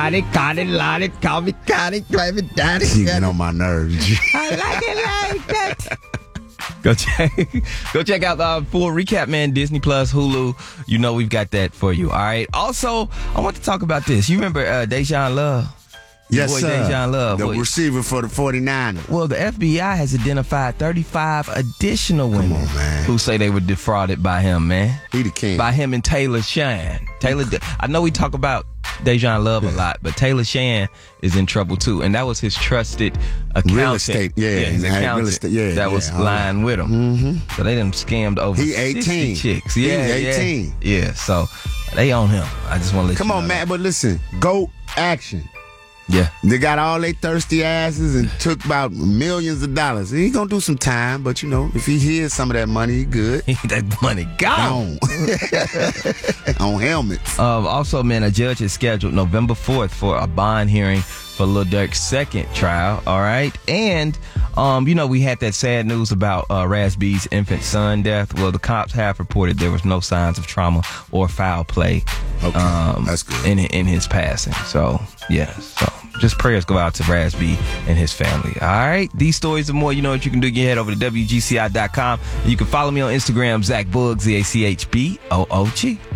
Johnny, Connie, Lonnie, call me Connie, drive me Daddy. You get on my nerves. I like it like that. Go check out the full recap, man. Disney Plus, Hulu. You know we've got that for you. All right. Also, I want to talk about this. You remember Dejan Love? Yes, boy, sir. Dejan Love. The receiver for the 49ers. Well, the FBI has identified 35 additional women man. who say they were defrauded by him, man. He the king. By him and Taylor Shan. I know we talk about Dejan Love a lot, but Taylor Shan is in trouble too, and that was his trusted accountant. Real estate, his accountant real estate, that was lying with him. Mm-hmm. So they done scammed over He 60 18. chicks. He Yeah, 18. Yeah, so they on him. I just want to let Come you know on, that. man, but listen, GOAT action. Yeah. They got all they thirsty asses and took about millions of dollars. He gonna do some time, but you know, if he hears some of that money, he good. That money gone. On helmets. Also, man, a judge has scheduled November 4th for a bond hearing for Lil Durk's second trial, all right? And, you know, we had that sad news about Raz B's infant son death. Well, the cops have reported there was no signs of trauma or foul play That's good. in his passing. So, yeah, so just prayers go out to Raz B and his family, all right? These stories and more, you know what you can do. You head over to WGCI.com. You can follow me on Instagram, Zach Boog, ZACHBOOG.